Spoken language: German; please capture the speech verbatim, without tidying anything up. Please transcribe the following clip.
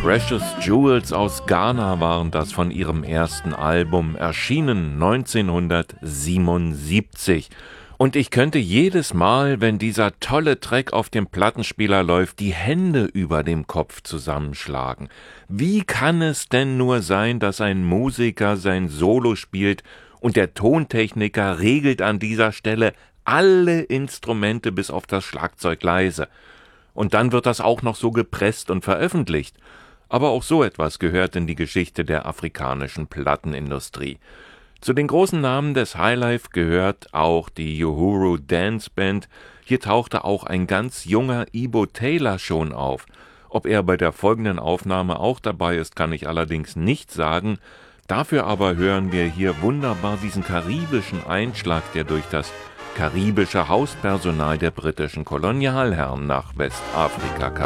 Precious Jewels aus Ghana waren das von ihrem ersten Album, erschienen neunzehnhundertsiebenundsiebzig. Und ich könnte jedes Mal, wenn dieser tolle Track auf dem Plattenspieler läuft, die Hände über dem Kopf zusammenschlagen. Wie kann es denn nur sein, dass ein Musiker sein Solo spielt und der Tontechniker regelt an dieser Stelle alle Instrumente bis auf das Schlagzeug leise? Und dann wird das auch noch so gepresst und veröffentlicht. Aber auch so etwas gehört in die Geschichte der afrikanischen Plattenindustrie. Zu den großen Namen des Highlife gehört auch die Uhuru Dance Band. Hier tauchte auch ein ganz junger Ibo Taylor schon auf. Ob er bei der folgenden Aufnahme auch dabei ist, kann ich allerdings nicht sagen. Dafür aber hören wir hier wunderbar diesen karibischen Einschlag, der durch das karibische Hauspersonal der britischen Kolonialherren nach Westafrika kam.